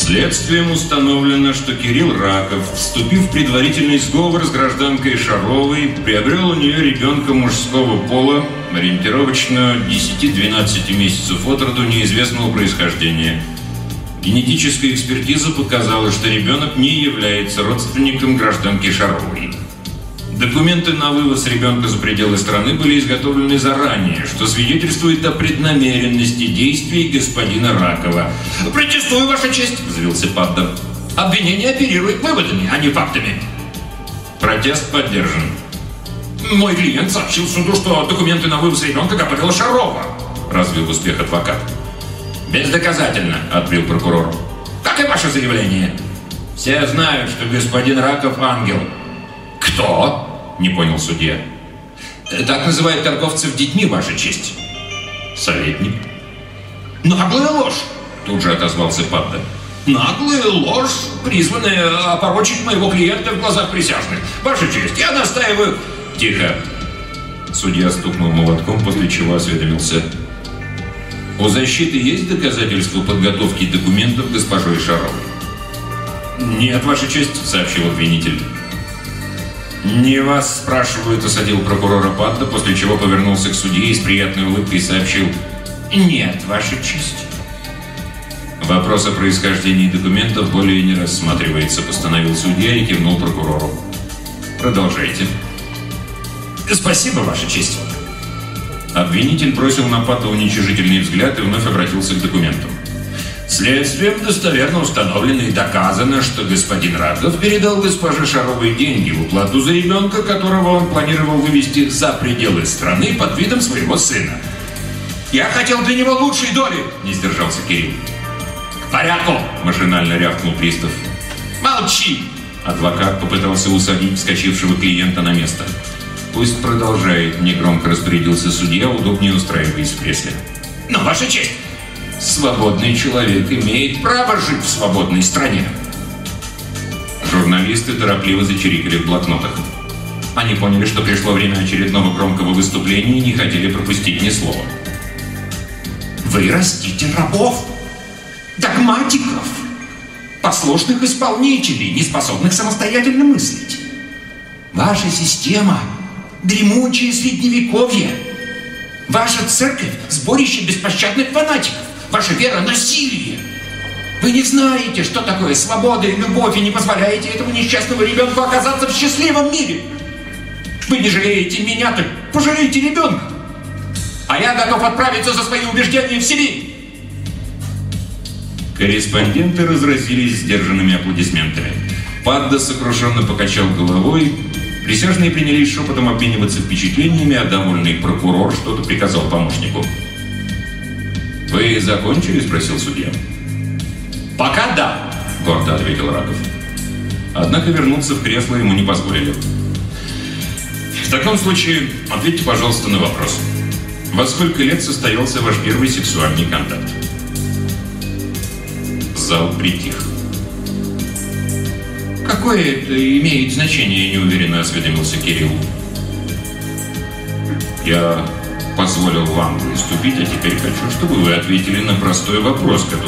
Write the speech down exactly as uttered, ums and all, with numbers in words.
Следствием установлено, что Кирилл Раков, вступив в предварительный сговор с гражданкой Шаровой, приобрел у нее ребенка мужского пола, ориентировочно десяти-двенадцати месяцев от роду, неизвестного происхождения. Генетическая экспертиза показала, что ребенок не является родственником гражданки Шаровой. Документы на вывоз ребенка за пределы страны были изготовлены заранее, что свидетельствует о преднамеренности действий господина Ракова. «Протестую, Ваша честь!» – взвился Падда. «Обвинение оперирует выводами, а не фактами». Протест поддержан. «Мой клиент сообщил суду, что документы на вывоз ребенка готовила Шарова», – развил успех адвокат. «Бездоказательно», – отбил прокурор. «Как и ваше заявление». «Все знают, что господин Раков ангел». «Кто?» – не понял судья. «Так называют торговцев детьми, Ваша честь». «Советник». «Наглая ложь!» – тут же отозвался Падда. «Наглая ложь, призванная опорочить моего клиента в глазах присяжных. Ваша честь, я настаиваю...» «Тихо!» Судья стукнул молотком, после чего осведомился. «У защиты есть доказательства подготовки документов госпожой Шаровой?» «Нет, Ваша честь», – сообщил обвинитель. «Не вас спрашивают», — осадил прокурора Падда, после чего повернулся к судье и с приятной улыбкой сообщил: «Нет, Ваша честь». «Вопрос о происхождении документов более не рассматривается», — постановил судья и кивнул прокурору. «Продолжайте». «Спасибо, Ваша честь». Обвинитель бросил на Падда уничижительный взгляд и вновь обратился к документам. «Следствием достоверно установлено и доказано, что господин Раков передал госпоже Шаровой деньги в уплату за ребенка, которого он планировал вывести за пределы страны под видом своего сына. Я хотел для него лучшей доли», — не сдержался Кирилл. «К порядку!» — машинально рявкнул пристав. «Молчи!» — адвокат попытался усадить вскочившего клиента на место. «Пусть продолжает», — негромко распорядился судья, удобнее устраиваясь в кресле. «Но, Ваша честь, свободный человек имеет право жить в свободной стране». Журналисты торопливо зачирикали в блокнотах. Они поняли, что пришло время очередного громкого выступления и не хотели пропустить ни слова. «Вы растите рабов, догматиков, послушных исполнителей, не способных самостоятельно мыслить. Ваша система – дремучее средневековье. Ваша церковь – сборище беспощадных фанатиков. Ваша вера – насилие. Вы не знаете, что такое свобода и любовь, и не позволяете этому несчастному ребенку оказаться в счастливом мире. Вы не жалеете меня, так пожалейте ребенка. А я готов отправиться за свои убеждения в Сибирь». Корреспонденты разразились сдержанными аплодисментами. Падда сокрушенно покачал головой. Присяжные принялись шепотом обмениваться впечатлениями, а довольный прокурор что-то приказал помощнику. «Вы закончили?» – спросил судья. «Пока да», – гордо ответил Раков. Однако вернуться в кресло ему не позволили. «В таком случае ответьте, пожалуйста, на вопрос. Во сколько лет состоялся ваш первый сексуальный контакт?» Зал притих. «Какое это имеет значение?» – неуверенно осведомился Кирилл. «Я позволил вам выступить, а теперь хочу, чтобы вы ответили на простой вопрос, который